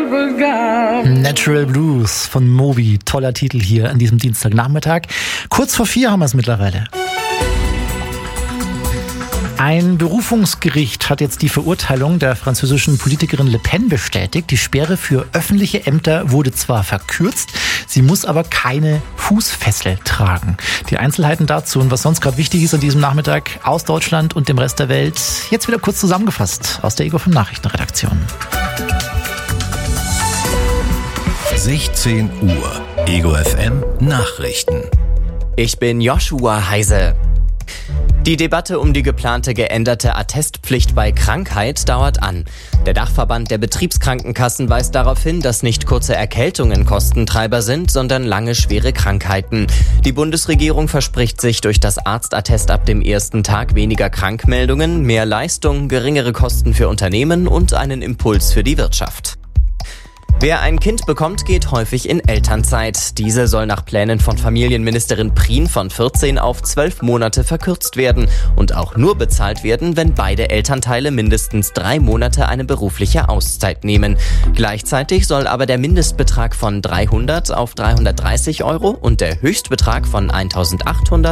Natural Blues von Moby. Toller Titel hier an diesem Dienstagnachmittag. Kurz vor 4 haben wir es mittlerweile. Ein Berufungsgericht hat jetzt die Verurteilung der französischen Politikerin Le Pen bestätigt. Die Sperre für öffentliche Ämter wurde zwar verkürzt, sie muss aber keine Fußfessel tragen. Die Einzelheiten dazu und was sonst gerade wichtig ist an diesem Nachmittag aus Deutschland und dem Rest der Welt, jetzt wieder kurz zusammengefasst aus der Ego 5 Nachrichtenredaktion. 16 Uhr. Ego FM Nachrichten. Ich bin Joshua Heise. Die Debatte um die geplante geänderte Attestpflicht bei Krankheit dauert an. Der Dachverband der Betriebskrankenkassen weist darauf hin, dass nicht kurze Erkältungen Kostentreiber sind, sondern lange schwere Krankheiten. Die Bundesregierung verspricht sich durch das Arztattest ab dem ersten Tag weniger Krankmeldungen, mehr Leistung, geringere Kosten für Unternehmen und einen Impuls für die Wirtschaft. Wer ein Kind bekommt, geht häufig in Elternzeit. Diese soll nach Plänen von Familienministerin Prien von 14 auf 12 Monate verkürzt werden und auch nur bezahlt werden, wenn beide Elternteile mindestens 3 Monate eine berufliche Auszeit nehmen. Gleichzeitig soll aber der Mindestbetrag von 300 auf 330 € und der Höchstbetrag von 1.800